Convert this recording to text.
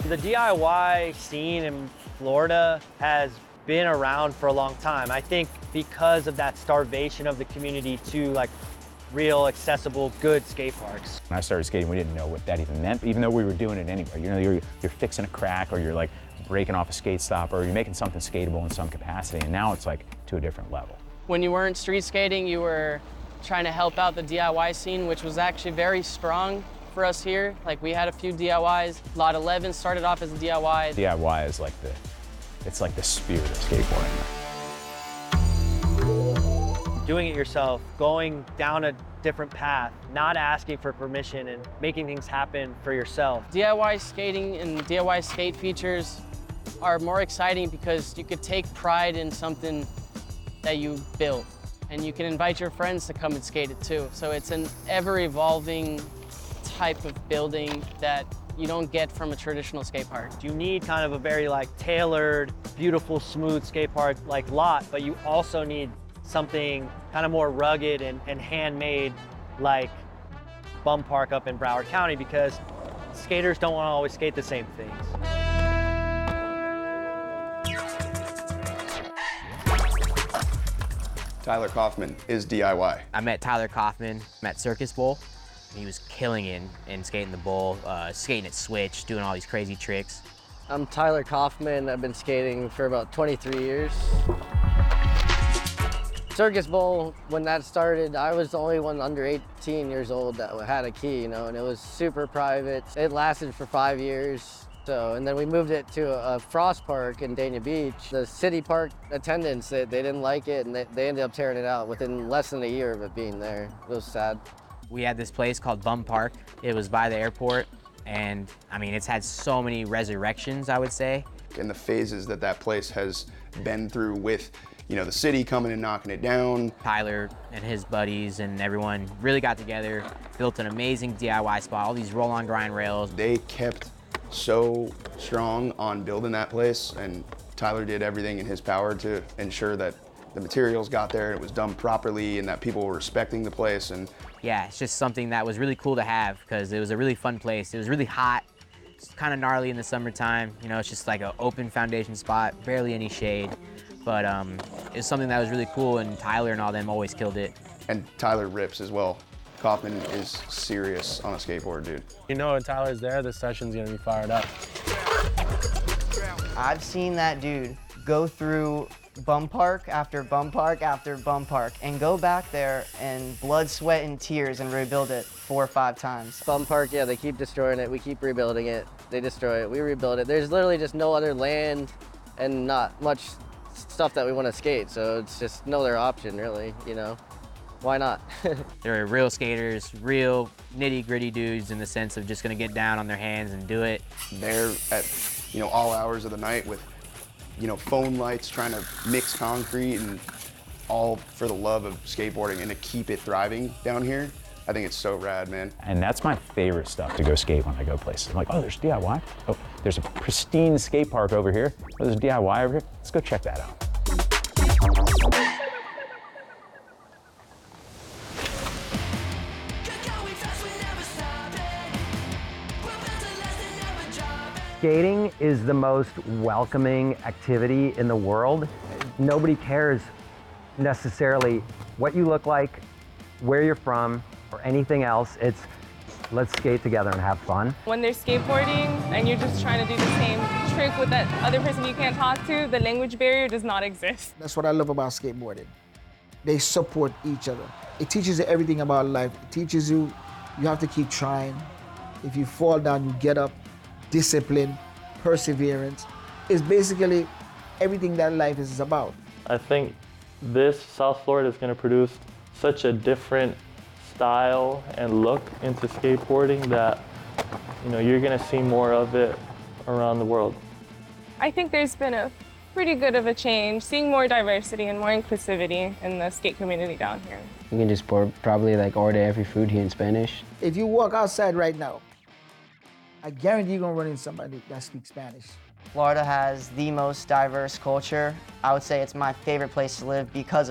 The DIY scene in Florida has been around for a long time. I think because of that starvation of the community to like real accessible, good skate parks. When I started skating, we didn't know what that even meant, even though we were doing it anyway. You know, you're fixing a crack, or you're like breaking off a skate stop, or you're making something skatable in some capacity, and now it's like to a different level. When you weren't street skating, you were trying to help out the DIY scene, which was actually very strong for us here. Like, we had a few DIYs. Lot 11 started off as a DIY. DIY is like it's like the spirit of skateboarding. Doing it yourself, going down a different path, not asking for permission and making things happen for yourself. DIY skating and DIY skate features are more exciting because you could take pride in something that you built, and you can invite your friends to come and skate it too. So it's an ever-evolving type of building that you don't get from a traditional skate park. You need kind of a very like tailored, beautiful, smooth skate park like lot, but you also need something kind of more rugged and handmade like Bum Park up in Broward County, because skaters don't want to always skate the same things. Tyler Kaufman is DIY. I met Tyler Kaufman at Circus Bowl. He was killing it in skating the bowl, skating at switch, doing all these crazy tricks. I'm Tyler Kaufman. I've been skating for about 23 years. Circus Bowl, when that started, I was the only one under 18 years old that had a key, you know, and it was super private. It lasted for 5 years. So, and then we moved it to a Frost Park in Dania Beach. The city park attendants, they didn't like it, and they ended up tearing it out within less than a year of it being there. It was sad. We had this place called Bum Park. It was by the airport, and I mean, it's had so many resurrections, I would say. And the phases that that place has been through with, you know, the city coming and knocking it down. Tyler and his buddies and everyone really got together, built an amazing DIY spot, all these roll-on grind rails. They kept so strong on building that place, and Tyler did everything in his power to ensure that the materials got there, it was done properly, and that people were respecting the place. And yeah, it's just something that was really cool to have because it was a really fun place. It was really hot. It's kind of gnarly in the summertime. You know, it's just like an open foundation spot, barely any shade. But it's something that was really cool, and Tyler and all them always killed it. And Tyler rips as well. Kaufman is serious on a skateboard, dude. You know, when Tyler's there, the session's gonna be fired up. I've seen that dude go through Bum Park after Bum Park after Bum Park and go back there and blood, sweat, and tears and rebuild it 4 or 5 times. Bum Park, yeah, they keep destroying it. We keep rebuilding it. They destroy it, we rebuild it. There's literally just no other land and not much stuff that we want to skate, so it's just no other option, really, you know? Why not? They're real skaters, real nitty-gritty dudes in the sense of just gonna get down on their hands and do it. They're at, you know, all hours of the night with, you know, phone lights, trying to mix concrete, and all for the love of skateboarding and to keep it thriving down here. I think it's so rad, man. And that's my favorite stuff to go skate when I go places. I'm like, oh, there's DIY. Oh, there's a pristine skate park over here. Oh, there's DIY over here. Let's go check that out. Skating is the most welcoming activity in the world. Nobody cares necessarily what you look like, where you're from, or anything else. It's let's skate together and have fun. When they're skateboarding and you're just trying to do the same trick with that other person you can't talk to, the language barrier does not exist. That's what I love about skateboarding. They support each other. It teaches you everything about life. It teaches you have to keep trying. If you fall down, you get up. Discipline, perseverance. It's basically everything that life is about. I think this South Florida is going to produce such a different style and look into skateboarding that, you know, you're going to see more of it around the world. I think there's been a pretty good of a change, seeing more diversity and more inclusivity in the skate community down here. You can just probably like order every food here in Spanish. If you walk outside right now, I guarantee you're gonna run into somebody that speaks Spanish. Florida has the most diverse culture. I would say it's my favorite place to live because of